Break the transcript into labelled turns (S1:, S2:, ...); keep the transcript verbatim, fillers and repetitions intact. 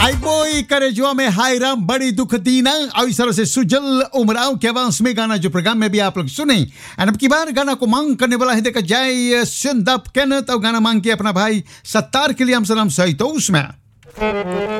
S1: आई बोई करे जो में हाय राम बड़ी दुख दीना और इस तरह से सुजल उमराव के आवाज में गाना जो प्रोग्राम में भी आप लोग सुने। एंड अब की बार गाना को मांग करने वाला है देखा जाए सिंदप केनत और गाना मांग के अपना भाई सत्तार के लिए हम सलाम सही तो उसमें